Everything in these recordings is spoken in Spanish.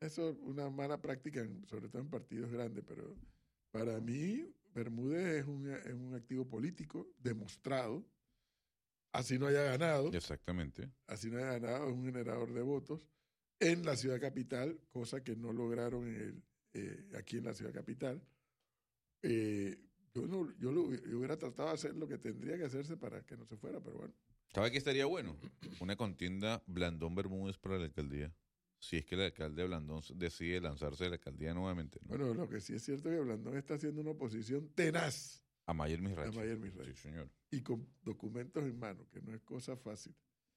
Eso es una mala práctica, sobre todo en partidos grandes, pero para mí Bermúdez es un activo político demostrado, así no haya ganado, Exactamente. así no haya ganado, es un generador de votos en la ciudad capital, cosa que no lograron aquí en la ciudad capital. Yo hubiera tratado de hacer lo que tendría que hacerse para que no se fuera, pero bueno. ¿Sabe qué estaría bueno? Una contienda Blandón-Bermúdez para la alcaldía. Si es que el alcalde Blandón decide lanzarse a la alcaldía nuevamente, ¿no? Bueno, lo que sí es cierto es que Blandón está haciendo una oposición tenaz A Mayer Misrachi. a Mayer Misrachi. Sí, señor. Y con documentos en mano, que no es cosa fácil.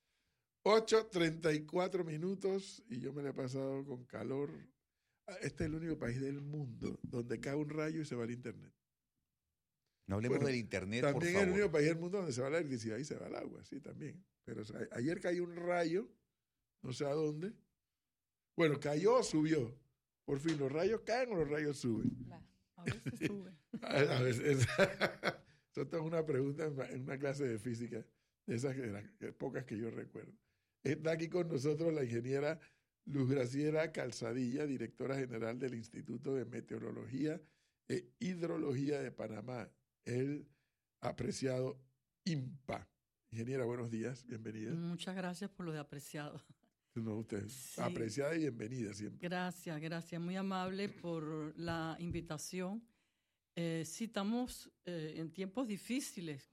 8:34 minutos y yo me la he pasado con calor. Este es el único país del mundo donde cae un rayo y se va el internet. No hablemos del internet, por también favor. es el único país del mundo donde se va la electricidad y se va el agua, sí, también. Pero ayer cayó un rayo, no sé a dónde. Bueno, cayó o subió. Por fin, ¿los rayos caen o los rayos suben? A veces sube. A veces. Esto es una pregunta en una clase de física, de esas de las pocas que yo recuerdo. Está aquí con nosotros la ingeniera Luz Graciela Calzadilla, directora general del Instituto de Meteorología e Hidrología de Panamá, el apreciado INPA. Ingeniera, buenos días, bienvenida. Muchas gracias por lo de apreciado. No, usted, Sí. apreciada y bienvenida siempre. Gracias, muy amable por la invitación. Sí, estamos en tiempos difíciles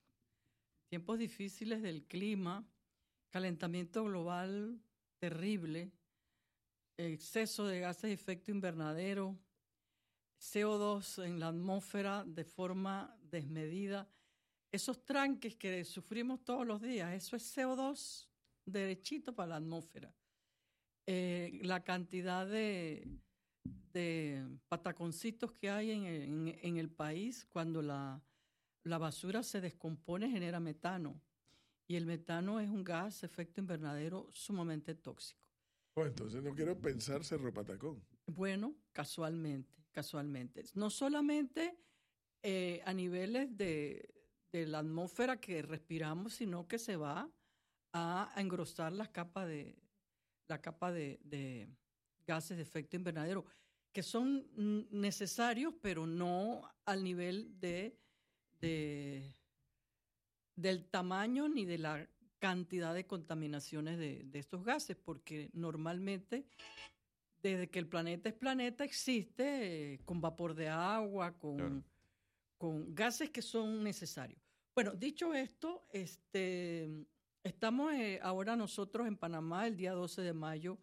del clima, calentamiento global terrible, exceso de gases de efecto invernadero, CO2 en la atmósfera de forma desmedida. Esos tranques que sufrimos todos los días, eso es CO2 derechito para la atmósfera. La cantidad de pataconcitos que hay en el país, cuando la basura se descompone, genera metano. Y el metano es un gas de efecto invernadero sumamente tóxico. Oh, entonces no quiero pensar Cerro Patacón. Bueno, casualmente. No solamente a niveles de la atmósfera que respiramos, sino que se va a engrosar la capa de gases de efecto invernadero, que son necesarios, pero no al nivel del tamaño ni de la cantidad de contaminaciones de estos gases, porque normalmente desde que el planeta es planeta existe con vapor de agua, con gases que son necesarios. Bueno, dicho esto, estamos ahora nosotros en Panamá, el día 12 de mayo,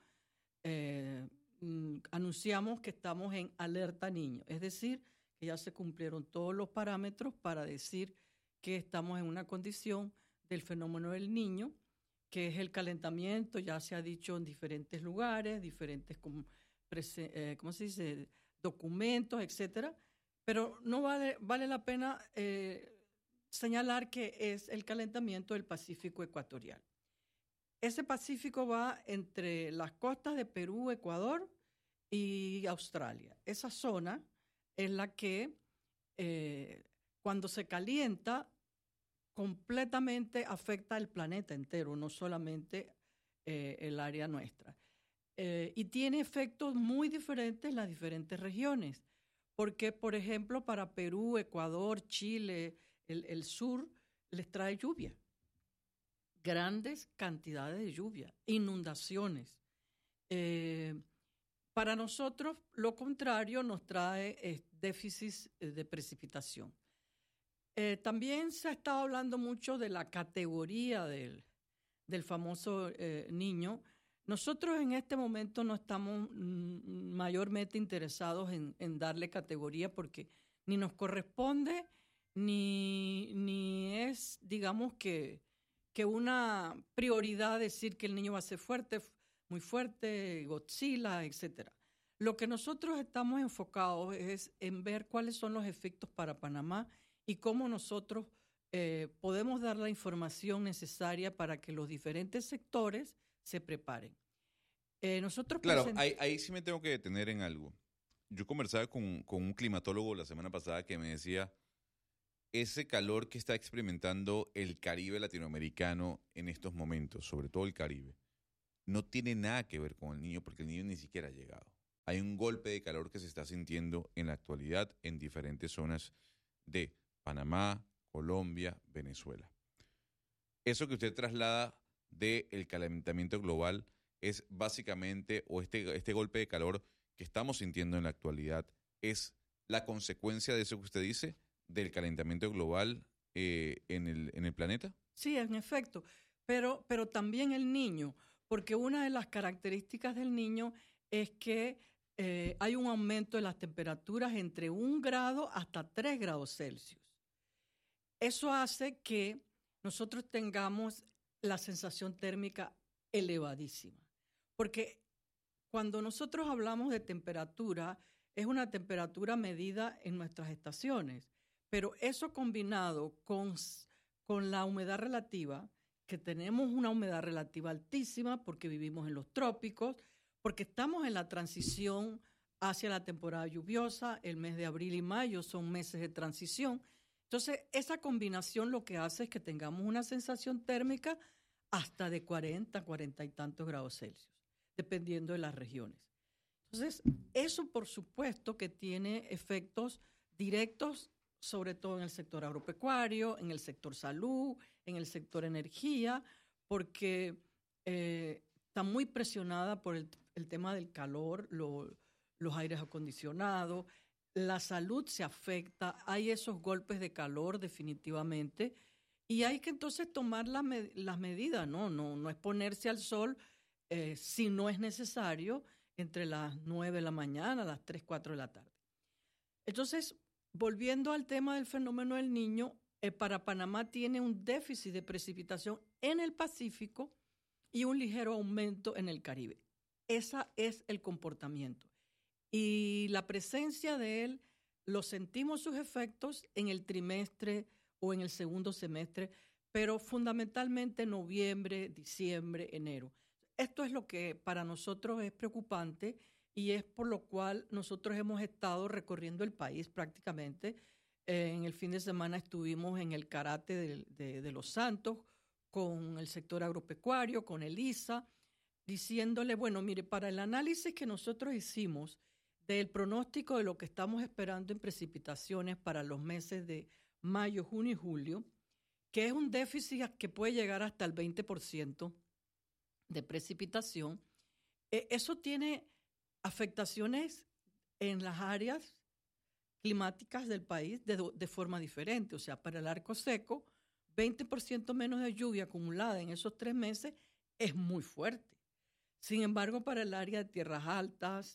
anunciamos que estamos en alerta niño, es decir, que ya se cumplieron todos los parámetros para decir que estamos en una condición del fenómeno del niño, que es el calentamiento, ya se ha dicho en diferentes lugares, diferentes ¿cómo se dice?, documentos, etcétera, pero no vale la pena señalar que es el calentamiento del Pacífico ecuatorial. Ese Pacífico va entre las costas de Perú, Ecuador y Australia. Esa zona es la que cuando se calienta completamente afecta el planeta entero, no solamente el área nuestra. Y tiene efectos muy diferentes en las diferentes regiones, porque, por ejemplo, para Perú, Ecuador, Chile, el sur, les trae lluvia, grandes cantidades de lluvia, inundaciones. Para nosotros, lo contrario, nos trae déficits de precipitación. También se ha estado hablando mucho de la categoría del famoso niño. Nosotros en este momento no estamos mayormente interesados en darle categoría porque ni nos corresponde ni es, digamos, que una prioridad decir que el niño va a ser fuerte, muy fuerte, Godzilla, etcétera. Lo que nosotros estamos enfocados es en ver cuáles son los efectos para Panamá y cómo nosotros podemos dar la información necesaria para que los diferentes sectores se preparen. Claro, ahí sí me tengo que detener en algo. Yo conversaba con un climatólogo la semana pasada que me decía, ese calor que está experimentando el Caribe latinoamericano en estos momentos, sobre todo el Caribe, no tiene nada que ver con el niño porque el niño ni siquiera ha llegado. hay un golpe de calor que se está sintiendo en la actualidad en diferentes zonas de Panamá, Colombia, Venezuela. Eso que usted traslada del calentamiento global es básicamente, o este golpe de calor que estamos sintiendo en la actualidad, es la consecuencia de eso que usted dice, del calentamiento global en el planeta. Sí, en efecto, pero también el niño, porque una de las características del niño es que hay un aumento de las temperaturas entre 1 grado hasta 3 grados Celsius. Eso hace que nosotros tengamos la sensación térmica elevadísima, porque cuando nosotros hablamos de temperatura, es una temperatura medida en nuestras estaciones, pero eso combinado con la humedad relativa, que tenemos una humedad relativa altísima porque vivimos en los trópicos, porque estamos en la transición hacia la temporada lluviosa, el mes de abril y mayo son meses de transición. Entonces, esa combinación lo que hace es que tengamos una sensación térmica hasta de 40, 40 y tantos grados Celsius, dependiendo de las regiones. Entonces, eso por supuesto que tiene efectos directos, sobre todo en el sector agropecuario, en el sector salud, en el sector energía, porque está muy presionada por el tema del calor, los aires acondicionados, la salud se afecta, hay esos golpes de calor definitivamente, y hay que entonces tomar las medidas, no exponerse al sol si no es necesario entre las 9 de la mañana, las 3, 4 de la tarde. Entonces, volviendo al tema del fenómeno del Niño, para Panamá tiene un déficit de precipitación en el Pacífico y un ligero aumento en el Caribe. Ese es el comportamiento. Y la presencia de él, lo sentimos sus efectos en el trimestre o en el segundo semestre, pero fundamentalmente noviembre, diciembre, enero. Esto es lo que para nosotros es preocupante y es por lo cual nosotros hemos estado recorriendo el país prácticamente. En el fin de semana estuvimos en el Karate de Los Santos con el sector agropecuario, con el ISA, diciéndole, bueno, mire, para el análisis que nosotros hicimos del pronóstico de lo que estamos esperando en precipitaciones para los meses de mayo, junio y julio, que es un déficit que puede llegar hasta el 20% de precipitación, eso tiene afectaciones en las áreas climáticas del país de forma diferente. O sea, para el arco seco, 20% menos de lluvia acumulada en esos 3 meses es muy fuerte. Sin embargo, para el área de Tierras Altas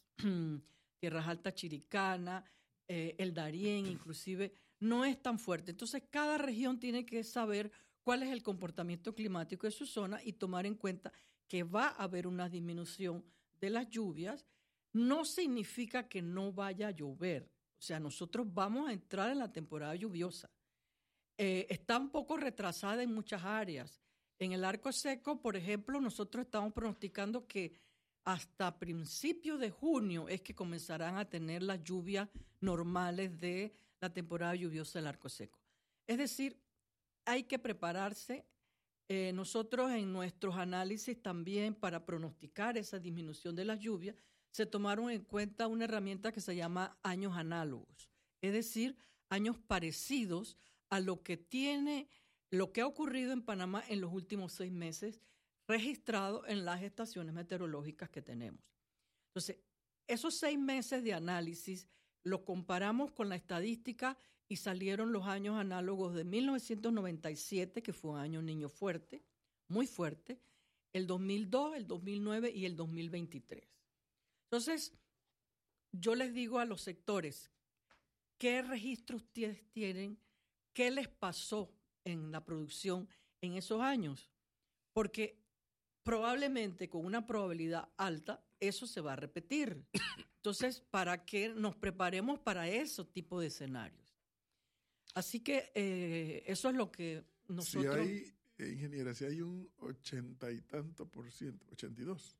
Chiricana, el Darién inclusive, no es tan fuerte. Entonces, cada región tiene que saber cuál es el comportamiento climático de su zona y tomar en cuenta que va a haber una disminución de las lluvias. No significa que no vaya a llover. O sea, nosotros vamos a entrar en la temporada lluviosa. Está un poco retrasada en muchas áreas. En el arco seco, por ejemplo, nosotros estamos pronosticando que hasta principios de junio es que comenzarán a tener las lluvias normales de la temporada lluviosa del arco seco. Es decir, hay que prepararse. Nosotros en nuestros análisis también para pronosticar esa disminución de las lluvias se tomaron en cuenta una herramienta que se llama años análogos, es decir, años parecidos a lo que ha ocurrido en Panamá en los últimos 6 meses registrado en las estaciones meteorológicas que tenemos. Entonces, esos 6 meses de análisis los comparamos con la estadística y salieron los años análogos de 1997, que fue un año niño fuerte, muy fuerte, el 2002, el 2009 y el 2023. Entonces, yo les digo a los sectores, ¿qué registros ustedes tienen? ¿Qué les pasó en la producción en esos años? Porque probablemente con una probabilidad alta eso se va a repetir. Entonces, ¿para qué nos preparemos para ese tipo de escenarios? Así que eso es lo que nosotros... Ingeniera, si hay un 80 y tanto por ciento, 82.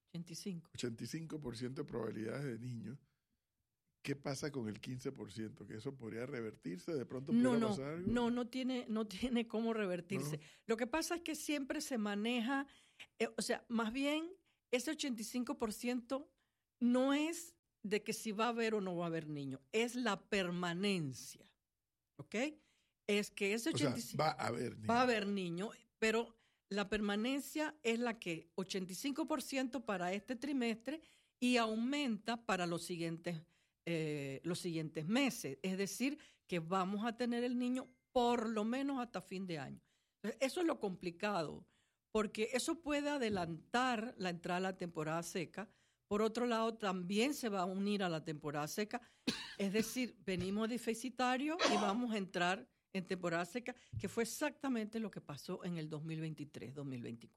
85% de probabilidades de niños, ¿qué pasa con el 15%? ¿Que eso podría revertirse? ¿De pronto pudiera pasar algo? No tiene cómo revertirse. No. Lo que pasa es que siempre se maneja, o sea, más bien ese 85% no es de que si va a haber o no va a haber niños, es la permanencia, ¿ok? Es que ese 85... va a haber niños. Va a haber niños, pero la permanencia es la que 85% para este trimestre y aumenta para los siguientes meses. Es decir, que vamos a tener el niño por lo menos hasta fin de año. Entonces, eso es lo complicado, porque eso puede adelantar la entrada a la temporada seca. Por otro lado, también se va a unir a la temporada seca. Es decir, venimos deficitarios y vamos a entrar en temporada seca, que fue exactamente lo que pasó en el 2023-2024.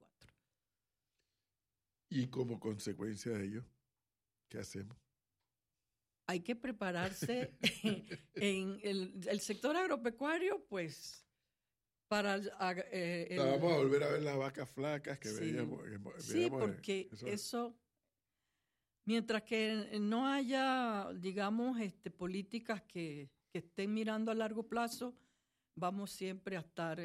Y como consecuencia de ello, ¿qué hacemos? Hay que prepararse en el sector agropecuario, pues, para... vamos a volver a ver las vacas flacas que veíamos. Sí, porque eso, mientras que no haya, digamos, políticas que estén mirando a largo plazo, vamos siempre a estar...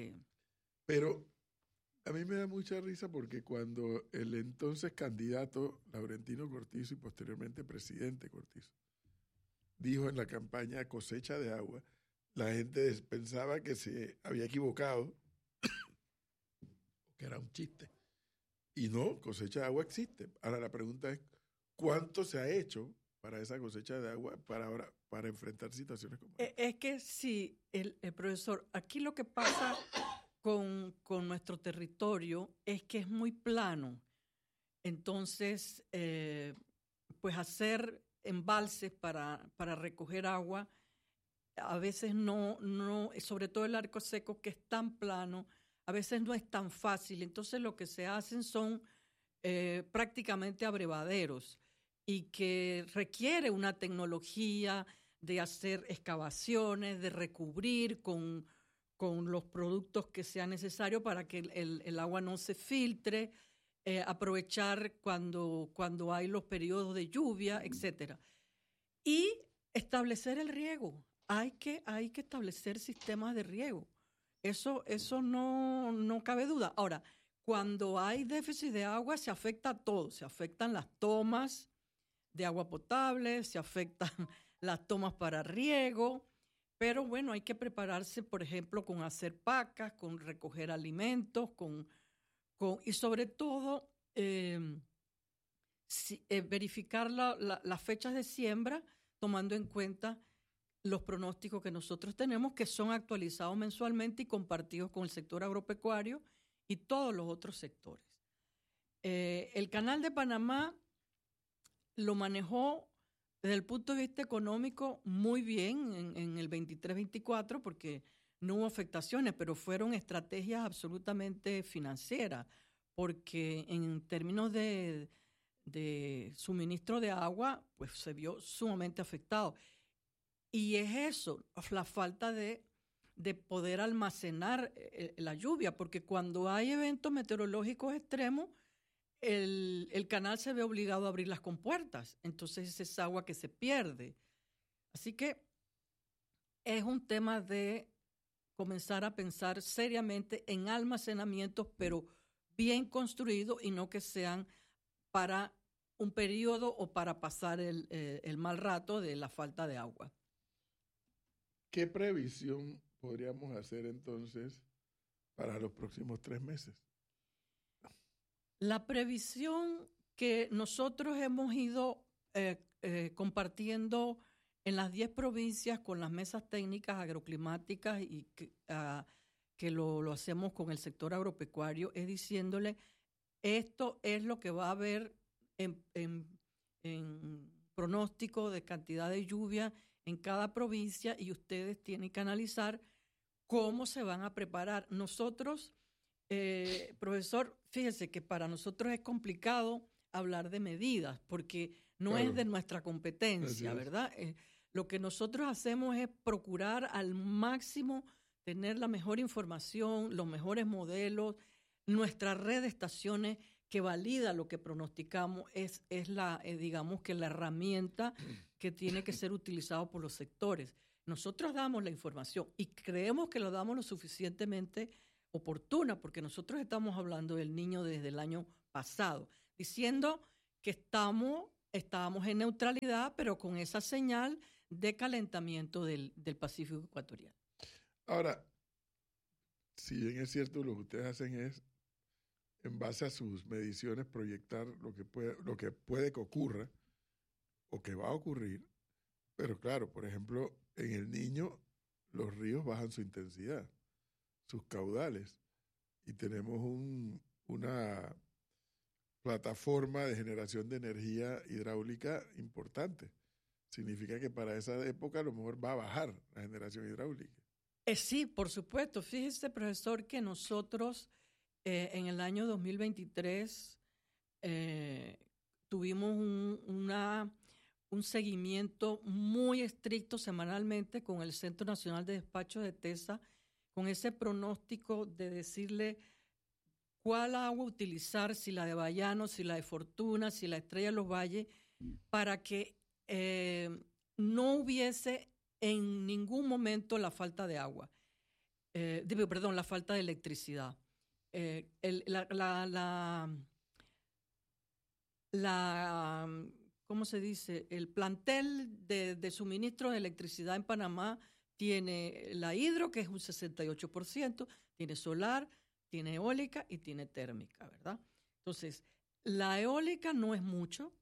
Pero a mí me da mucha risa porque cuando el entonces candidato Laurentino Cortizo y posteriormente presidente Cortizo dijo en la campaña cosecha de agua, la gente pensaba que se había equivocado, que era un chiste. Y no, cosecha de agua existe. Ahora la pregunta es, ¿cuánto se ha hecho para esa cosecha de agua para enfrentar situaciones como esta? Es que sí, el profesor, aquí lo que pasa con nuestro territorio es que es muy plano. Entonces, pues hacer embalses para recoger agua, a veces no, sobre todo el arco seco que es tan plano, a veces no es tan fácil. Entonces lo que se hacen son prácticamente abrevaderos y que requiere una tecnología de hacer excavaciones, de recubrir con los productos que sea necesario para que el agua no se filtre, aprovechar cuando hay los periodos de lluvia, etcétera. Y establecer el riego. Hay que establecer sistemas de riego. Eso no cabe duda. Ahora, cuando hay déficit de agua, se afecta a todo. Se afectan las tomas de agua potable, se afectan las tomas para riego, pero bueno, hay que prepararse, por ejemplo, con hacer pacas, con recoger alimentos, y sobre todo verificar las fechas de siembra, tomando en cuenta los pronósticos que nosotros tenemos, que son actualizados mensualmente y compartidos con el sector agropecuario y todos los otros sectores. El Canal de Panamá lo manejó desde el punto de vista económico muy bien en el 23-24 porque no hubo afectaciones, pero fueron estrategias absolutamente financieras, porque en términos de suministro de agua, pues se vio sumamente afectado. Y es eso, la falta de poder almacenar la lluvia, porque cuando hay eventos meteorológicos extremos, el canal se ve obligado a abrir las compuertas. Entonces es agua que se pierde. Así que es un tema de comenzar a pensar seriamente en almacenamientos, pero bien construidos y no que sean para un periodo o para pasar el mal rato de la falta de agua. ¿Qué previsión podríamos hacer entonces para los próximos 3 meses? La previsión que nosotros hemos ido compartiendo en las 10 provincias con las mesas técnicas agroclimáticas y que lo hacemos con el sector agropecuario es diciéndole, esto es lo que va a haber en pronóstico de cantidad de lluvia en cada provincia y ustedes tienen que analizar cómo se van a preparar. Nosotros, profesor, fíjese que para nosotros es complicado hablar de medidas porque no es de nuestra competencia, ¿verdad? Lo que nosotros hacemos es procurar al máximo tener la mejor información, los mejores modelos, nuestra red de estaciones que valida lo que pronosticamos es digamos que la herramienta que tiene que ser utilizada por los sectores. Nosotros damos la información y creemos que lo damos lo suficientemente oportuna porque nosotros estamos hablando del niño desde el año pasado, diciendo que estamos estábamos en neutralidad, pero con esa señal de calentamiento del Pacífico ecuatorial. Ahora, si bien es cierto, lo que ustedes hacen es, en base a sus mediciones, proyectar lo que puede que ocurra o que va a ocurrir, pero claro, por ejemplo, en El Niño los ríos bajan su intensidad, sus caudales, y tenemos una plataforma de generación de energía hidráulica importante. Significa que para esa época a lo mejor va a bajar la generación hidráulica. Sí, por supuesto. Fíjese, profesor, que nosotros en el año 2023 tuvimos un seguimiento muy estricto semanalmente con el Centro Nacional de Despacho de TESA, con ese pronóstico de decirle cuál agua utilizar, si la de Bayano, si la de Fortuna, si la Estrella de los Valles, para que no hubiese en ningún momento la falta de agua, la falta de electricidad. ¿Cómo se dice? El plantel de suministro de electricidad en Panamá tiene la hidro, que es un 68%, tiene solar, tiene eólica y tiene térmica, ¿verdad? Entonces, la eólica no es mucho.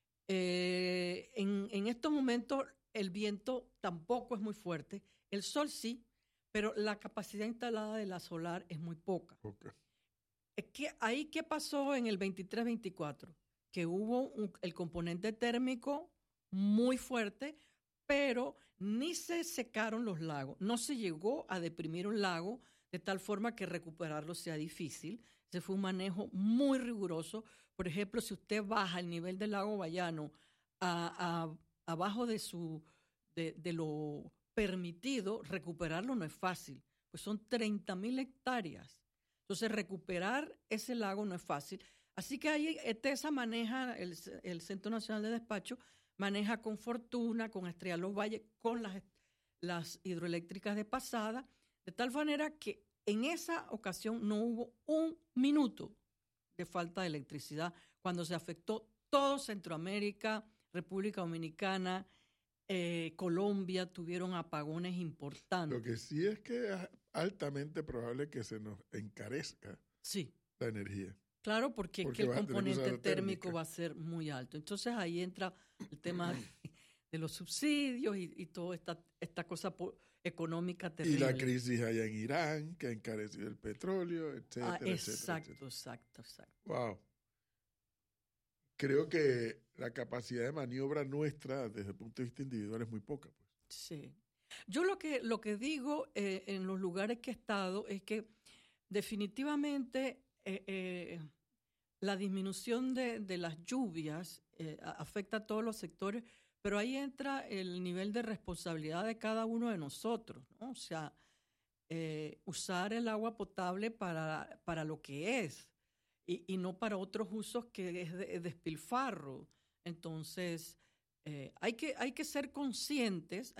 En estos momentos el viento tampoco es muy fuerte. El sol sí, pero la capacidad instalada de la solar es muy poca. Okay. ¿Qué pasó en el 23-24? Que hubo el componente térmico muy fuerte, pero ni se secaron los lagos. No se llegó a deprimir un lago de tal forma que recuperarlo sea difícil. Ese fue un manejo muy riguroso. Por ejemplo, si usted baja el nivel del lago Bayano abajo de lo permitido, recuperarlo no es fácil, pues son 30,000 hectáreas. Entonces, recuperar ese lago no es fácil. Así que ahí TESA maneja, el Centro Nacional de Despacho, maneja con Fortuna, con Estrella de los Valles, con las hidroeléctricas de pasada, de tal manera que en esa ocasión no hubo un minuto de falta de electricidad cuando se afectó todo Centroamérica, República Dominicana, Colombia, tuvieron apagones importantes. Lo que sí es que es altamente probable que se nos encarezca la energía. Claro, porque el componente térmico va a ser muy alto. Entonces ahí entra el tema de los subsidios y toda esta cosa económica terrible. Y la crisis allá en Irán, que ha encarecido el petróleo, etcétera, exacto. Wow. Creo que la capacidad de maniobra nuestra desde el punto de vista individual es muy poca. Pues. Sí. Yo lo que digo en los lugares que he estado es que definitivamente la disminución de las lluvias afecta a todos los sectores, pero ahí entra el nivel de responsabilidad de cada uno de nosotros, ¿no? O sea, usar el agua potable para lo que es y no para otros usos que es despilfarro. Entonces, hay que ser conscientes,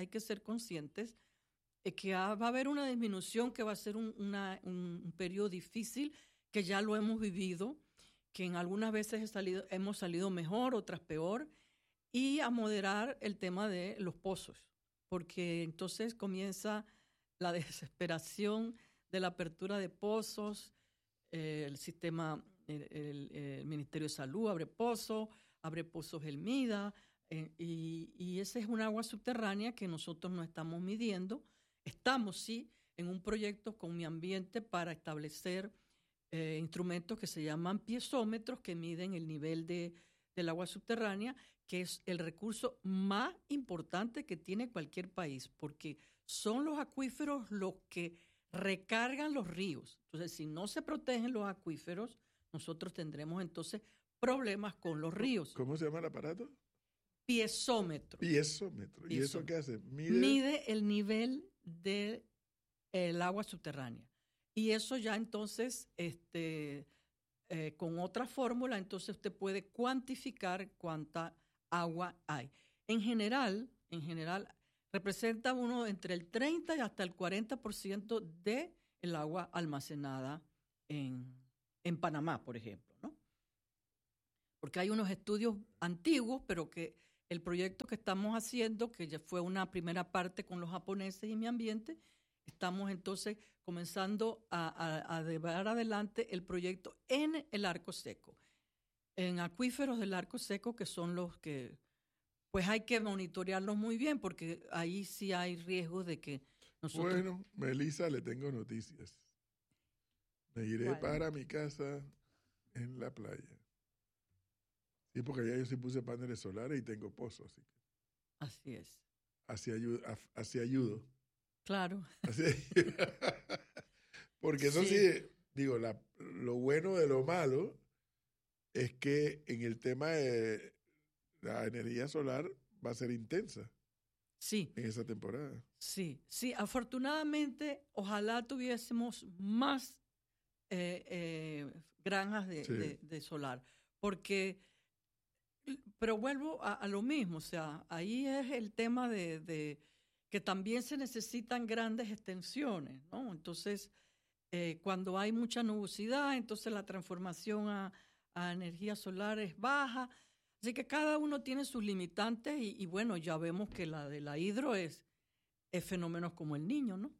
que va a haber una disminución, que va a ser un periodo difícil, que ya lo hemos vivido, que en algunas veces hemos salido mejor, otras peor, y a moderar el tema de los pozos, porque entonces comienza la desesperación de la apertura de pozos, el sistema, el Ministerio de Salud abre pozos el MIDA, y esa es un agua subterránea que nosotros no estamos midiendo. Estamos, sí, en un proyecto con Mi Ambiente para establecer instrumentos que se llaman piezómetros, que miden el nivel del agua subterránea, que es el recurso más importante que tiene cualquier país, porque son los acuíferos los que recargan los ríos. Entonces, si no se protegen los acuíferos, nosotros tendremos entonces problemas con los ríos. ¿Cómo se llama el aparato? Piezómetro. Piezómetro. ¿Y eso qué hace? Mide el nivel del agua subterránea. Y eso ya entonces, con otra fórmula, entonces usted puede cuantificar cuánta agua hay. En general, representa uno entre el 30 y hasta el 40% del agua almacenada en Panamá, por ejemplo, ¿no? porque hay unos estudios antiguos, pero que el proyecto que estamos haciendo, que ya fue una primera parte con los japoneses y mi ambiente, estamos entonces comenzando a llevar adelante el proyecto en el Arco Seco, en acuíferos del Arco Seco, que son los que pues hay que monitorearlos muy bien, porque ahí sí hay riesgo de que nosotros... Bueno, Melissa, le tengo noticias. Me iré para mi casa en la playa. Sí, porque ya yo sí puse paneles solares y tengo pozos. Así es. Así ayudo. Claro. Así porque eso sí, digo, lo bueno de lo malo es que en el tema de la energía solar va a ser intensa. Sí. En esa temporada. Sí. Afortunadamente, ojalá tuviésemos más granjas de solar, porque, pero vuelvo a lo mismo, o sea, ahí es el tema de que también se necesitan grandes extensiones, ¿no? Entonces, cuando hay mucha nubosidad, entonces la transformación a energía solar es baja. Así que cada uno tiene sus limitantes y bueno, ya vemos que la de la hidro es fenómenos como el Niño, ¿no?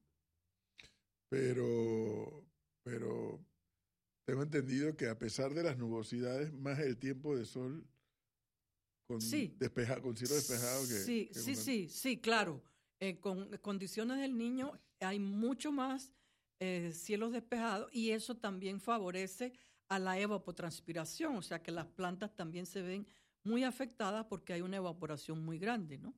Pero tengo entendido que a pesar de las nubosidades, más el tiempo de sol con cielo despejado que Sí, claro. Con condiciones del Niño hay mucho más cielos despejados y eso también favorece a la evapotranspiración, o sea que las plantas también se ven muy afectadas porque hay una evaporación muy grande, ¿no?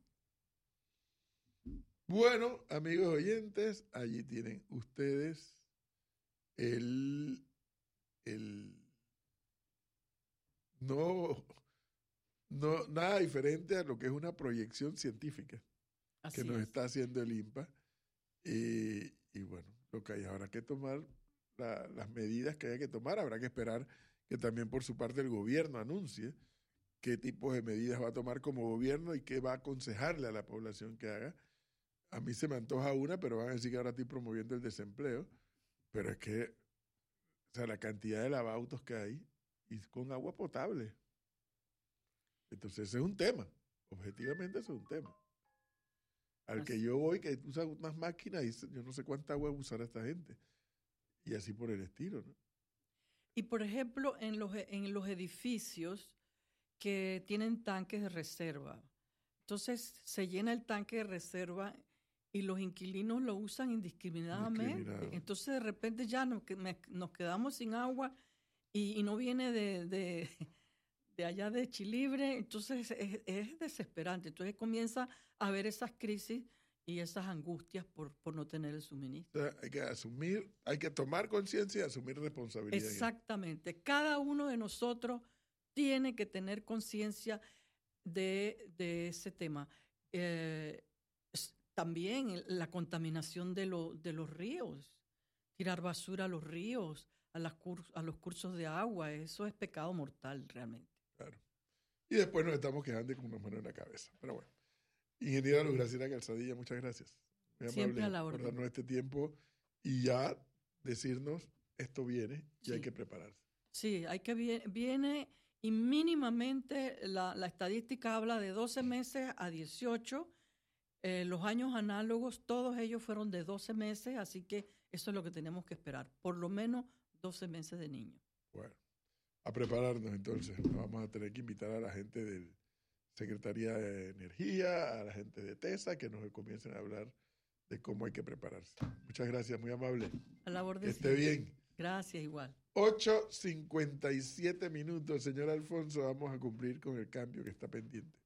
Bueno, amigos oyentes, allí tienen ustedes no nada diferente a lo que es una proyección científica que nos está haciendo el INPA. Y bueno, lo que hay ahora que tomar, las medidas que hay que tomar, habrá que esperar que también por su parte el gobierno anuncie qué tipos de medidas va a tomar como gobierno y qué va a aconsejarle a la población que haga. A mí se me antoja una, pero van a decir que ahora estoy promoviendo el desempleo, pero es que, o sea, la cantidad de lavautos que hay y con agua potable. Entonces ese es un tema, objetivamente eso es un tema. Al que yo voy, que usa unas máquinas y yo no sé cuánta agua usará esta gente. Y así por el estilo, ¿no? Y por ejemplo, en los edificios que tienen tanques de reserva, entonces se llena el tanque de reserva y los inquilinos lo usan indiscriminadamente. Entonces de repente ya nos quedamos sin agua y no viene de allá de Chilibre, entonces es desesperante. Entonces comienza a haber esas crisis y esas angustias por no tener el suministro. O sea, hay que asumir, hay que tomar conciencia y asumir responsabilidad. Exactamente. Cada uno de nosotros tiene que tener conciencia de ese tema. También la contaminación de los ríos, tirar basura a los ríos, a los cursos de agua, eso es pecado mortal realmente. Claro. Y después nos estamos quedando con una mano en la cabeza. Pero bueno. Ingeniera Luz Graciela Calzadilla, muchas gracias. Muy siempre amable a la orden. por darnos este tiempo y ya decirnos esto viene y hay que prepararse. Sí, viene y mínimamente la estadística habla de 12 meses a 18. Los años análogos, todos ellos fueron de 12 meses, así que eso es lo que tenemos que esperar, por lo menos 12 meses de niño. Bueno, a prepararnos entonces. Vamos a tener que invitar a la gente del Secretaría de Energía, a la gente de TESA, que nos comiencen a hablar de cómo hay que prepararse. Muchas gracias, muy amable. A la orden. Que esté bien. Gracias, igual. 8:57 minutos, señor Alfonso, vamos a cumplir con el cambio que está pendiente.